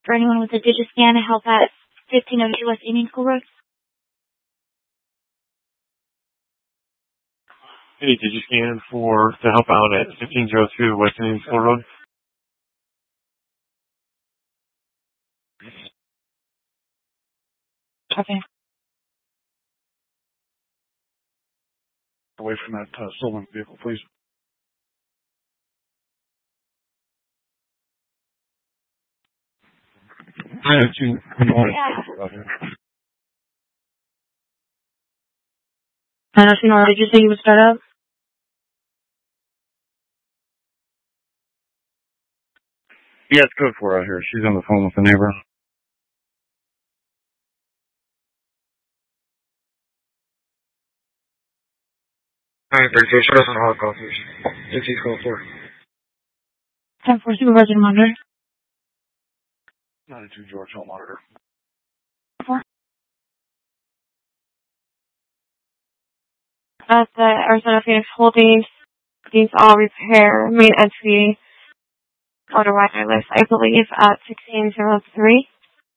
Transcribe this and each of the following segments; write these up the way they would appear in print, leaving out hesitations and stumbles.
For anyone with a Digiscan to help at 1502 West Indian School Road. Hey, Digiscan to help out at 1502 West Indian School Road. Okay. Away from that stolen vehicle, please. Did you say you would start up? Yeah, it's code 4 out here. She's on the phone with the neighbor. Alright, 36, show us on hot call, please. It's code 4. 10-4, Supervisor Monitor. 92 George, I'll monitor. 4. At the Arizona Phoenix Holdings, these all repair main entry auto wireless, I believe, at 1603.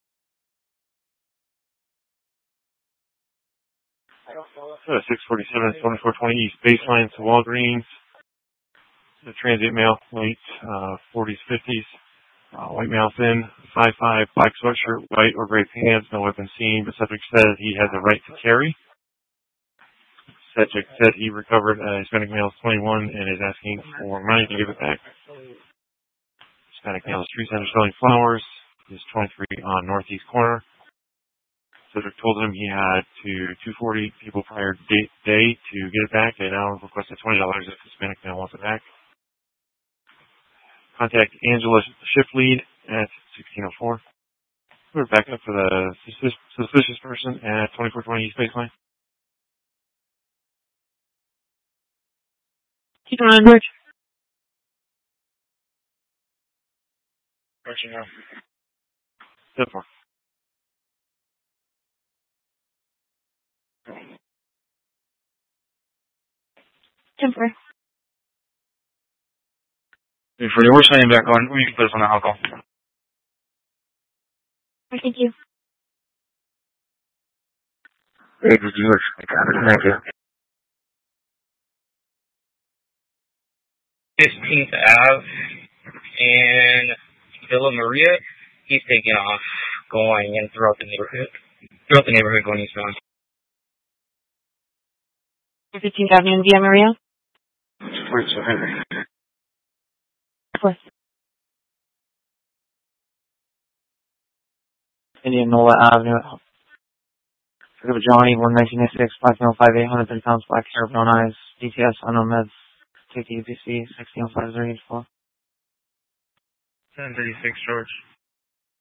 So 647, 2420 East Baseline to Walgreens. The transit mail, late 40s, 50s. White male thin, 5'5", black sweatshirt, white or gray pants, no weapon seen. The subject says he has a right to carry. Subject said he recovered a Hispanic male, 21, and is asking for money to give it back. Hispanic male, street center selling flowers, is 23 on northeast corner. Subject told him he had to 240 people prior day to get it back, and now requested $20 if Hispanic male wants it back. Contact Angela shift lead at 1604. We're back up for the suspicious person at 2420 East Baseline. Keep on, George. Approaching now. 10-4. Temporary. We're sending back on. We can put us on the hot call. Thank you. Hey, George. I got it. Thank you. 15th Ave and Villa Maria. He's taking off, going in throughout the neighborhood going eastbound. 15th Avenue in Villa Maria. Where's the Henry? 4. Indianola Avenue. Forgive Johnny, 1996, black male, 5'8", 130 pounds, black hair, brown eyes, DTS, unknown meds, take the UPC, 1605 084. 1036 George.